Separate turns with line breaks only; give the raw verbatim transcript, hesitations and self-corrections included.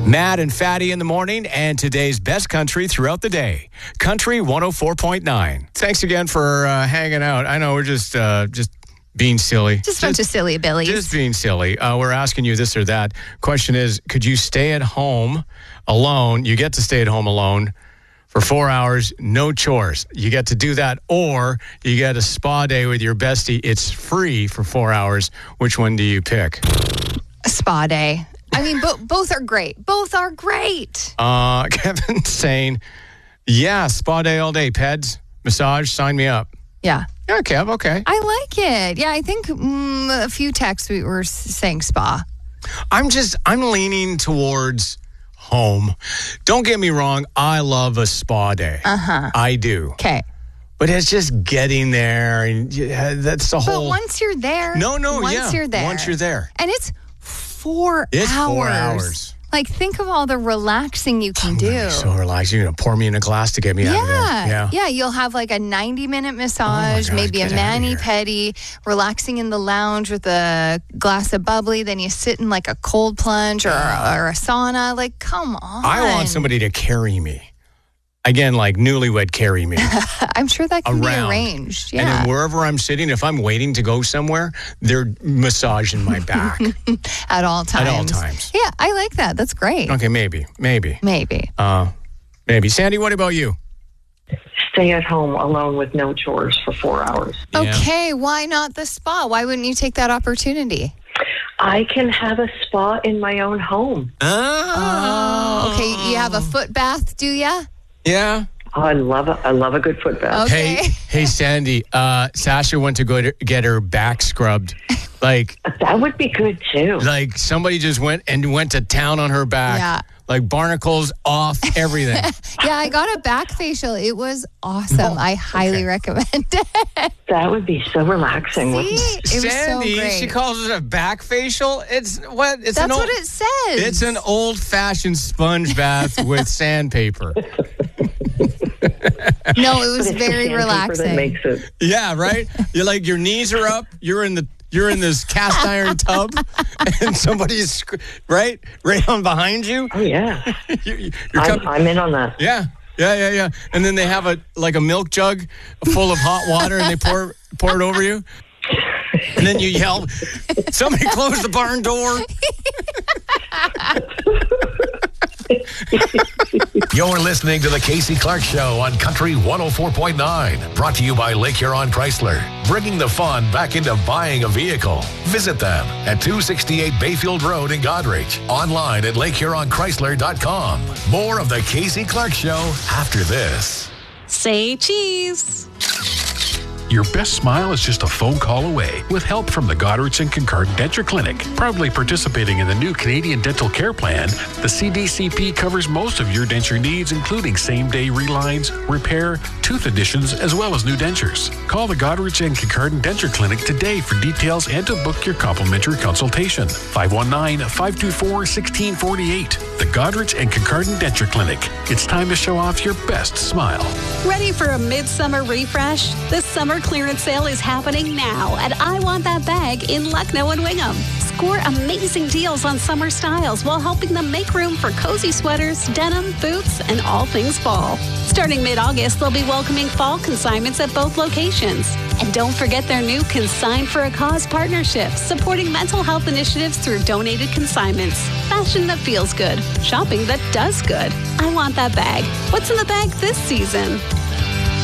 Matt and Fatty in the morning, and today's best country throughout the day. Country one oh four point nine. Thanks again for uh, hanging out. I know we're just uh, just being silly.
Just a bunch of silly billies.
Just being silly. Uh, we're asking you this or that. Question is, could you stay at home alone? You get to stay at home alone for four hours, no chores. You get to do that, or you get a spa day with your bestie. It's free for four hours. Which one do you pick?
A spa day. I mean, bo- both are great. Both are great.
Uh, Kevin's saying, yeah, spa day all day. Peds, massage, sign me up.
Yeah.
Yeah, Kev, okay.
I like it. Yeah, I think mm, a few texts we were saying spa.
I'm just, I'm leaning towards home. Don't get me wrong. I love a spa day.
Uh-huh.
I do.
Okay.
But it's just getting there. And yeah, that's the whole.
But once you're there.
No, no,
once
yeah.
you're there.
Once you're there.
And it's four
it's
hours.
Four hours.
Like, think of all the relaxing you can
I'm
do.
So relaxed. You're going to pour me in a glass to get me
yeah.
out of there. Yeah.
Yeah. You'll have like a ninety minute massage,
oh God,
maybe a mani pedi, relaxing in the lounge with a glass of bubbly. Then you sit in like a cold plunge or, or a sauna. Like, come on.
I want somebody to carry me. Again, like newlywed carry me.
I'm sure that can
around.
be arranged. Yeah.
And then wherever I'm sitting, if I'm waiting to go somewhere, they're massaging my back.
At all times.
At all times.
Yeah, I like that. That's great.
Okay, maybe. Maybe.
Maybe.
Uh, maybe. Sandy, what about you?
Stay at home alone with no chores for four hours.
Yeah.
Okay, why not the spa? Why wouldn't you take that opportunity?
I can have a spa in my own home.
Oh.
Oh, okay. You have a foot bath, do ya?
Yeah.
Oh, I love a, I love a good foot bath.
Okay.
Hey, hey, Sandy. Uh, Sasha went to go to get her back scrubbed. Like,
That would be good, too.
like somebody just went and went to town on her back.
Yeah.
Like barnacles off, everything.
Yeah, I got a back facial. It was awesome. I highly
okay.
recommend it.
That would be so relaxing, wouldn't
See?
it?
It was
Sandy,
so great.
she calls it a back facial. It's what? It's
That's
an old,
what it says.
It's an old-fashioned sponge bath with sandpaper.
No, it was
But it's the
very
sandpaper
relaxing.
That makes it.
Yeah, right. You're like your knees are up. You're in the you're in this cast iron tub, and somebody's sc- right right on behind you.
Oh, yeah.
You're, you're
I'm,
com-
I'm in on that.
yeah, yeah, yeah, yeah. And then they have a like a milk jug full of hot water, and they pour pour it over you. And then you yell, "Somebody close the barn door!"
You're listening to the Casey Clark Show on Country one oh four point nine. Brought to you by Lake Huron Chrysler. Bringing the fun back into buying a vehicle. Visit them at two sixty-eight Bayfield Road in Goderich. Online at lake huron chrysler dot com. More of the Casey Clark Show after this.
Say cheese.
Your best smile is just a phone call away with help from the Goderich and Concord Denture Clinic. Proudly participating in the new Canadian Dental Care Plan, the C D C P covers most of your denture needs, including same-day relines, repair, tooth additions, as well as new dentures. Call the Goderich and Concord Denture Clinic today for details and to book your complimentary consultation. five one nine, five two four, one six four eight. The Goderich and Concord Denture Clinic. It's time to show off your best smile.
Ready for a midsummer refresh? This summer clearance sale is happening now at I Want That Bag in Lucknow and Wingham. Score amazing deals on summer styles while helping them make room for cozy sweaters, denim, boots, and all things fall. Starting mid-August, they'll be welcoming fall consignments at both locations. And don't forget their new Consign for a Cause partnership, supporting mental health initiatives through donated consignments. Fashion that feels good. Shopping that does good. I Want That Bag. What's in the bag this season?